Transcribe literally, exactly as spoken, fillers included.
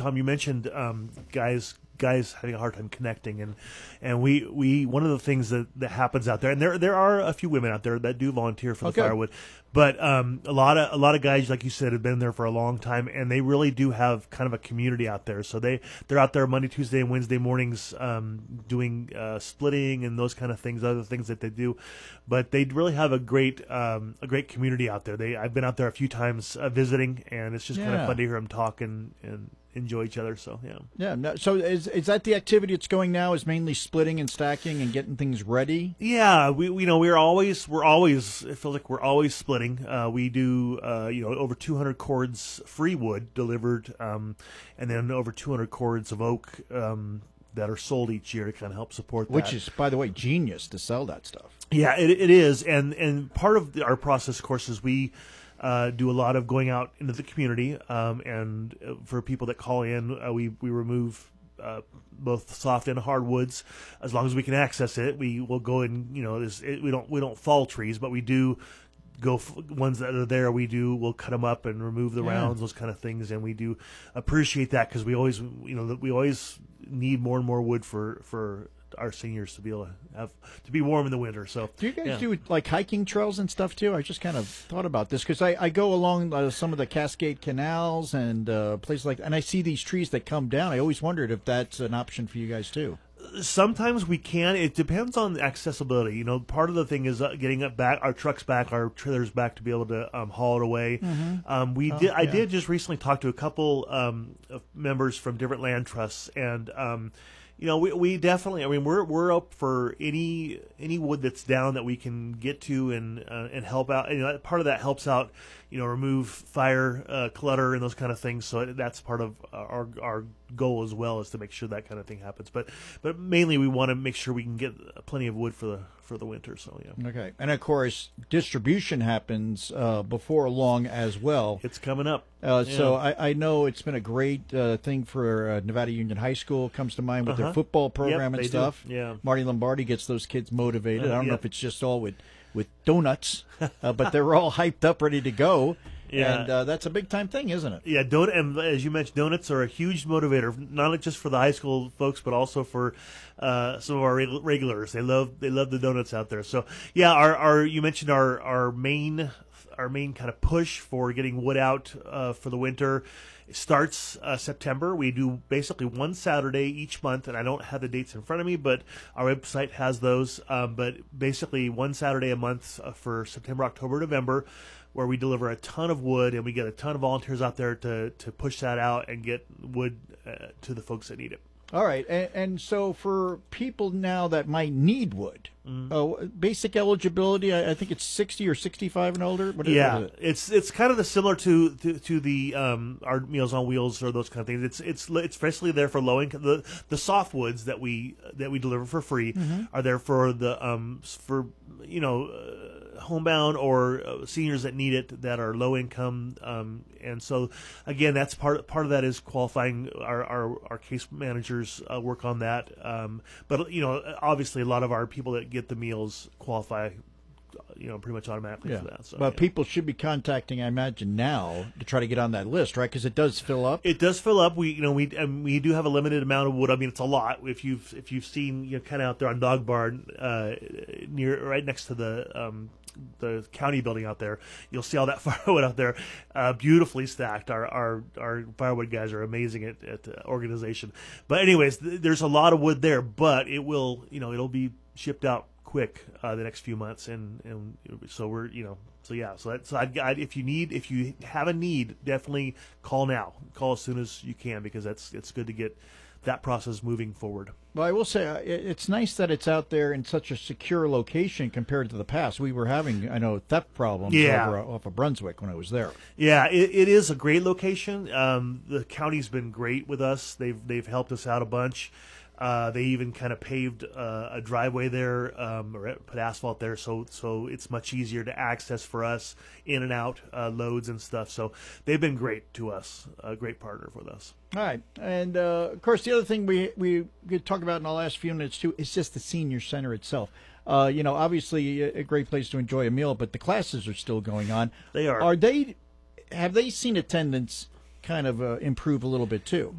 Tom, you mentioned um, guys guys having a hard time connecting, and and we, we one of the things that, that happens out there, and there there are a few women out there that do volunteer for the Okay. firewood, but um, a lot of a lot of guys, like you said, have been there for a long time, and they really do have kind of a community out there. So they they're out there Monday, Tuesday, and Wednesday mornings um, doing uh, splitting and those kind of things, other things that they do, but they really have a great um, a great community out there. They I've been out there a few times uh, visiting, and it's just kind Yeah. of fun to hear them talk and, and enjoy each other. So yeah. Yeah. No, so is is that the activity it's going now? Is mainly splitting and stacking and getting things ready? Yeah, we, we you know we're always we're always it feels like we're always splitting. Uh, we do uh, you know over two hundred cords free wood delivered, um, and then over two hundred cords of oak um, that are sold each year to kind of help support that. Which is, by the way, genius to sell that stuff. Yeah, it, it is, and and part of the, our process, of course, is we uh, do a lot of going out into the community, um, and uh, for people that call in, uh, we we remove uh, both soft and hardwoods as long as we can access it. We will go and you know there's- it, we don't we don't fall trees, but we do go f- ones that are there. We do we'll cut them up and remove the Yeah. rounds, those kind of things, and we do appreciate that because we always you know we always need more and more wood for for our seniors to be able to have to be warm in the winter. So Do you guys yeah. do like hiking trails and stuff too? I just kind of thought about this because I, I go along uh, some of the Cascade canals and uh, places like, and I see these trees that come down. I always wondered if that's an option for you guys too. Sometimes we can. It depends on accessibility. You know, part of the thing is uh, getting it back, our trucks back, our trailers back to be able to um, haul it away. Um, we Oh, did. I yeah. did just recently talk to a couple um, of members from different land trusts, and um, you know, we we definitely. I mean, we're we're up for any any wood that's down that we can get to and uh, and help out. And, you know, part of that helps out. You know, remove fire, uh, clutter, and those kind of things. So that's part of our our goal as well, is to make sure that kind of thing happens. But but mainly we want to make sure we can get plenty of wood for the for the winter. So yeah, Okay, and of course distribution happens uh, before long as well. it's coming up. Uh, So Yeah. I, I know it's been a great uh, thing for uh, Nevada Union High School. Comes to mind with their Uh-huh. football Yep, program and they do. stuff. Yeah. Marty Lombardi gets those kids motivated. Uh, I don't know yeah. if it's just all with with donuts, uh, but they're all hyped up, ready to go. Yeah. And uh, that's a big time thing, isn't it? Yeah, donut, and as you mentioned, donuts are a huge motivator, not just for the high school folks, but also for uh, some of our reg- regulars. They love they love the donuts out there. So yeah, our, our you mentioned our our main our main kind of push for getting wood out uh, for the winter starts uh, September. We do basically one Saturday each month, and I don't have the dates in front of me, but our website has those. Um, but basically one Saturday a month uh, for September, October, November, where we deliver a ton of wood, and we get a ton of volunteers out there to, to push that out and get wood uh, to the folks that need it. All right, and, and so for people now that might need wood, Mm-hmm. uh, basic eligibility, I, I think it's sixty or sixty-five and older. What is, Yeah, what is it? it's it's kind of the similar to, to to the um our Meals on Wheels or those kind of things. It's it's it's basically there for low income. The the softwoods that we that we deliver for free are there for the um for you know uh, homebound or uh, seniors that need it that are low income. Um, and so again, that's part part of that is qualifying. Our our, our case managers uh, work on that. Um, but you know, obviously, a lot of our people that get the meals qualify, you know, pretty much automatically for that. So, but yeah. people should be contacting, I imagine, now to try to get on that list, right? Because it does fill up. It does fill up. We, you know, we um, we do have a limited amount of wood. I mean, it's a lot. If you've if you've seen, you know, kind of out there on Dog Barn, uh, near right next to the um, the county building out there, you'll see all that firewood out there, uh, beautifully stacked. Our our our firewood guys are amazing at at uh, organization. But anyways, th- there's a lot of wood there, but it will, you know, it'll be shipped out quick uh, the next few months, and, and so we're you know so yeah so that's so I'd, I'd, if you need if you have a need, definitely call now, call as soon as you can, because that's it's good to get that process moving forward. Well, I will say uh, it- it's nice that it's out there in such a secure location compared to the past. We were having, I know, theft problems Yeah. over off of Brunswick when I was there. Yeah, it, it is a great location. Um, the county's been great with us. They've they've helped us out a bunch. Uh, they even kind of paved uh, a driveway there, um, or put asphalt there, so so it's much easier to access for us in and out uh, loads and stuff. So they've been great to us, a great partner with us. All right, and uh, of course, the other thing we we could talk about in the last few minutes too is just the senior center itself. Uh, you know, obviously a a great place to enjoy a meal, but the classes are still going on. They are. Are they? Have they seen attendance kind of uh, improve a little bit too?